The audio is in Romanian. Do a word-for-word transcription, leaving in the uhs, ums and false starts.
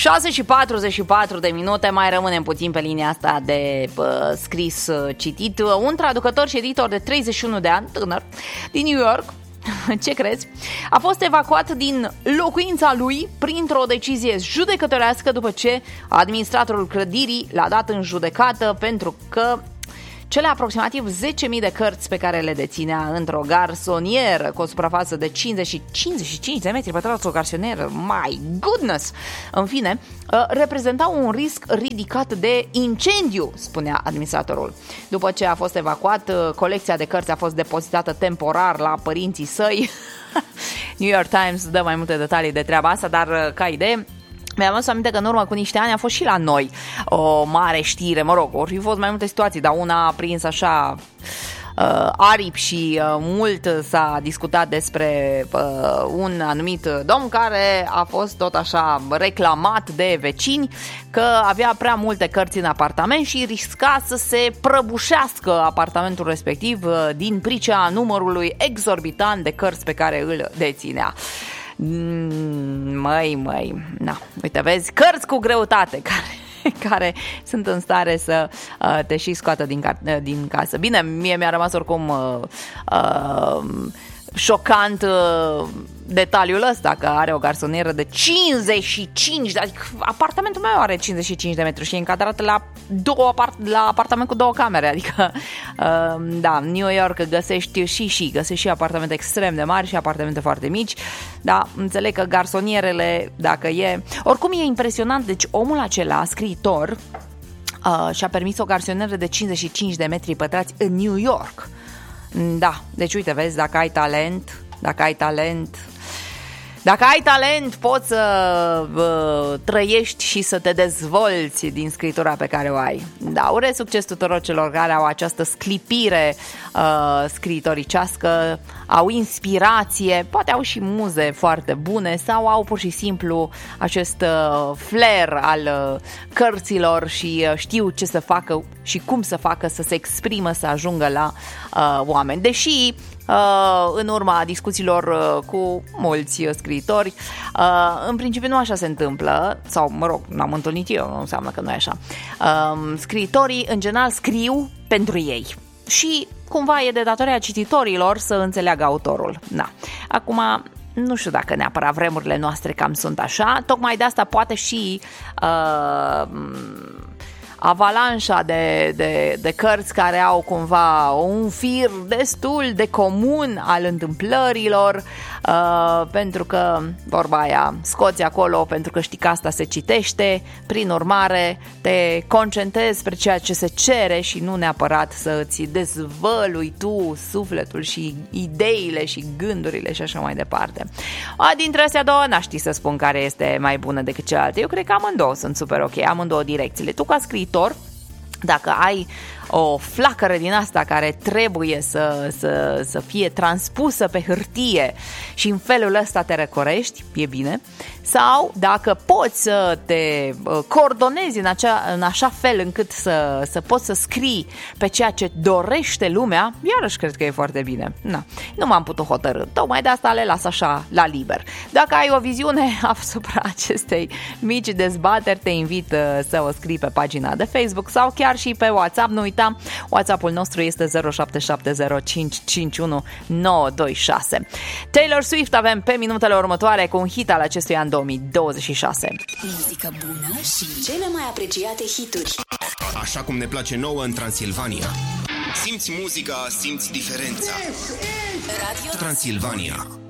șase și patruzeci și patru de minute, mai rămânem puțin pe linia asta de uh, scris uh, citit. Un traducător și editor de treizeci și unu de ani, tânăr, din New York, ce crezi? A fost evacuat din locuința lui printr-o decizie judecătorească după ce administratorul clădirii l-a dat în judecată pentru că cele aproximativ zece mii de cărți pe care le deținea într-o garsonieră cu o suprafață de cincizeci și cincizeci și cinci de metri pătrați, o garsonieră, my goodness! În fine, reprezentau un risc ridicat de incendiu, spunea administratorul. După ce a fost evacuat, colecția de cărți a fost depozitată temporar la părinții săi. New York Times dă mai multe detalii de treaba asta, dar ca idee, mi-am adus aminte că în urmă cu niște ani a fost și la noi o mare știre, mă rog, ori fi fost mai multe situații, dar una a prins așa uh, aripi și uh, mult s-a discutat despre uh, un anumit domn care a fost tot așa reclamat de vecini că avea prea multe cărți în apartament și risca să se prăbușească apartamentul respectiv uh, din pricina numărului exorbitant de cărți pe care îl deținea. Măi, măi, na, uite, vezi, cărți cu greutate care, care sunt în stare să uh, te și scoată din, ca- din casă. Bine, mie mi-a rămas oricum uh, uh, șocant uh, detaliul ăsta, că are o garsonieră de cincizeci și cinci, adică apartamentul meu are cincizeci și cinci de metri și e încadrat la, două apart- la apartament cu două camere, adică uh, da, New York găsești și și, găsești și apartamente extrem de mari și apartamente foarte mici, da, înțeleg că garsonierele, dacă e, oricum e impresionant, deci omul acela, scriitor, uh, și-a permis o garsonieră de cincizeci și cinci de metri pătrați în New York. Da, deci uite, vezi, dacă ai talent, dacă ai talent, dacă ai talent, poți să uh, trăiești și să te dezvolți din scritura pe care o ai. Da, urez succes tuturor celor care au această sclipire uh, scriitoricească, au inspirație, poate au și muze foarte bune sau au pur și simplu acest uh, flair al uh, cărților și uh, știu ce să facă și cum să facă să se exprimă, să ajungă la uh, oameni. Deși Uh, în urma discuțiilor uh, cu mulți scriitori, uh, în principiu nu așa se întâmplă, sau mă rog, n-am întâlnit eu, nu înseamnă că nu e așa. Uh, scriitorii în general scriu pentru ei și cumva e de datoria cititorilor să înțeleagă autorul. Na. Acum, nu știu dacă neapărat vremurile noastre cam sunt așa, tocmai de asta poate și uh, avalanșa de, de, de cărți care au cumva un fir destul de comun al întâmplărilor, uh, pentru că, vorba aia, scoți acolo pentru că știi că asta se citește, prin urmare te concentrezi spre ceea ce se cere și nu neapărat să îți dezvălui tu sufletul și ideile și gândurile și așa mai departe. A, dintre astea două n-aș ști să spun care este mai bună decât cealaltă. Eu cred că amândouă sunt super ok, amândouă direcțiile. Tu ca scriitor, dacă ai o flacără din asta care trebuie să, să, să fie transpusă pe hârtie și în felul ăsta te răcorești, e bine. Sau dacă poți să te coordonezi în, acea, în așa fel încât să, să poți să scrii pe ceea ce dorește lumea, iarăși cred că e foarte bine. Na, nu m-am putut hotărî, tocmai de asta le las așa la liber. Dacă ai o viziune asupra acestei mici dezbateri, te invit să o scrii pe pagina de Facebook sau chiar și pe WhatsApp. Nu uita, WhatsApp-ul nostru este zero șapte șapte zero cinci cinci unu nouă doi șase. Taylor Swift avem pe minutele următoare cu un hit al acestui an două mii douăzeci și șase. Muzică bună și cele mai apreciate hituri. Așa cum ne place nouă în Transilvania. Simți muzica, simți diferența. Radio Transilvania.